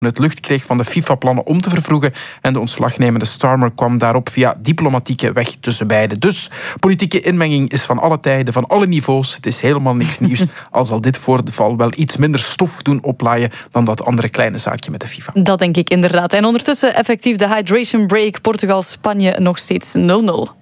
het lucht kreeg van de FIFA-plannen om te vervroegen en de ontslagnemende Starmer kwam daarop via diplomatieke weg tussen beiden. Dus politieke inmenging is van alle tijden, van alle niveaus. Het is helemaal niks nieuws, al zal dit voorval wel iets minder stof doen oplaaien dan dat andere kleine zaakje met de FIFA. Dat denk ik inderdaad. En ondertussen effectief de hydration break. Portugal-Spanje nog steeds 0-0.